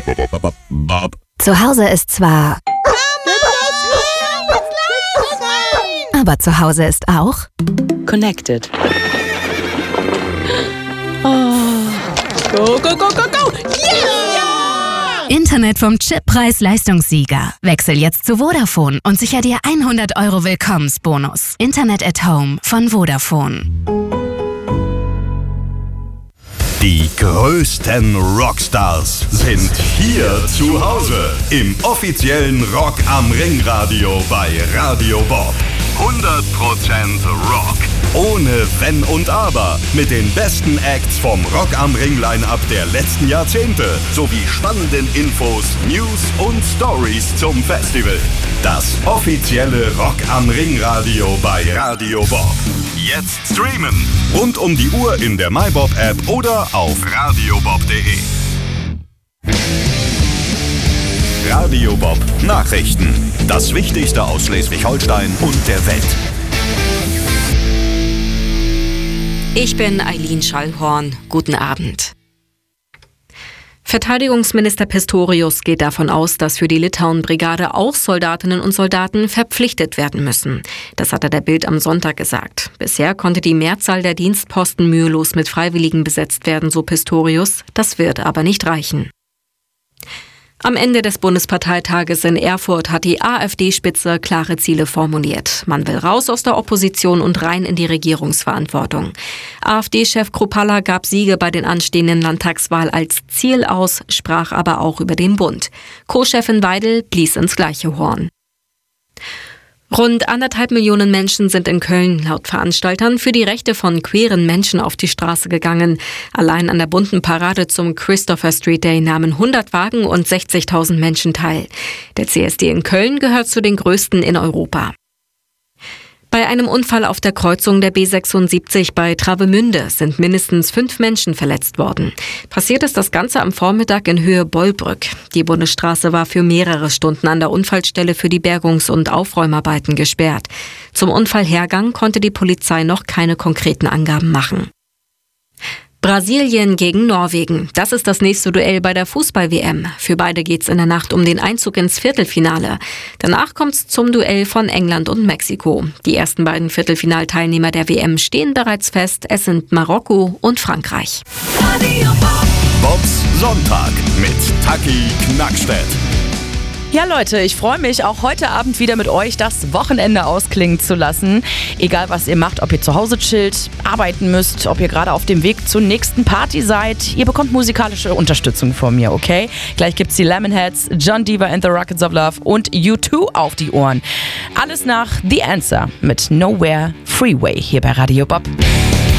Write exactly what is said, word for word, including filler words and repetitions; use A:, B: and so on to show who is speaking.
A: Bob.
B: Zu Hause ist zwar... Aber zu Hause ist auch...
C: Connected. Oh. Go, go, go, go, go!
B: Yeah! Internet vom Chip Preis-Leistungssieger. Wechsel jetzt zu Vodafone und sicher dir hundert Euro Willkommensbonus. Internet at Home von Vodafone.
A: Die größten Rockstars sind hier zu Hause im offiziellen Rock am Ring Radio bei Radio Bob. hundert Prozent Rock. Ohne Wenn und Aber. Mit den besten Acts vom Rock am Ring Line-Up der letzten Jahrzehnte. Sowie spannenden Infos, News und Stories zum Festival. Das offizielle Rock am Ring Radio bei Radio Bob. Jetzt streamen. Rund um die Uhr in der MyBob-App oder auf radiobob punkt de. Radio Bob Nachrichten. Das Wichtigste aus Schleswig-Holstein und der Welt.
D: Ich bin Eileen Schallhorn. Guten Abend. Verteidigungsminister Pistorius geht davon aus, dass für die Litauen-Brigade auch Soldatinnen und Soldaten verpflichtet werden müssen. Das hat er der Bild am Sonntag gesagt. Bisher konnte die Mehrzahl der Dienstposten mühelos mit Freiwilligen besetzt werden, so Pistorius. Das wird aber nicht reichen. Am Ende des Bundesparteitages in Erfurt hat die AfD-Spitze klare Ziele formuliert. Man will raus aus der Opposition und rein in die Regierungsverantwortung. AfD-Chef Kruppalla gab Siege bei den anstehenden Landtagswahl als Ziel aus, sprach aber auch über den Bund. Co-Chefin Weidel blies ins gleiche Horn. Rund anderthalb Millionen Menschen sind in Köln laut Veranstaltern für die Rechte von queeren Menschen auf die Straße gegangen. Allein an der bunten Parade zum Christopher Street Day nahmen hundert Wagen und sechzigtausend Menschen teil. Der C S D in Köln gehört zu den größten in Europa. Bei einem Unfall auf der Kreuzung der B sechsundsiebzig bei Travemünde sind mindestens fünf Menschen verletzt worden. Passiert ist das Ganze am Vormittag in Höhe Bollbrück. Die Bundesstraße war für mehrere Stunden an der Unfallstelle für die Bergungs- und Aufräumarbeiten gesperrt. Zum Unfallhergang konnte die Polizei noch keine konkreten Angaben machen. Brasilien gegen Norwegen. Das ist das nächste Duell bei der Fußball-W M. Für beide geht's in der Nacht um den Einzug ins Viertelfinale. Danach kommt's zum Duell von England und Mexiko. Die ersten beiden Viertelfinalteilnehmer der W M stehen bereits fest. Es sind Marokko und Frankreich.
A: Bobs Sonntag mit Taki Knackstedt.
C: Ja Leute, ich freue mich, auch heute Abend wieder mit euch das Wochenende ausklingen zu lassen. Egal was ihr macht, ob ihr zu Hause chillt, arbeiten müsst, ob ihr gerade auf dem Weg zur nächsten Party seid, ihr bekommt musikalische Unterstützung von mir, okay? Gleich gibt's die Lemonheads, John Deaver and the Rockets of Love und U zwei auf die Ohren. Alles nach The Answer mit Nowhere Freeway hier bei Radio Bob.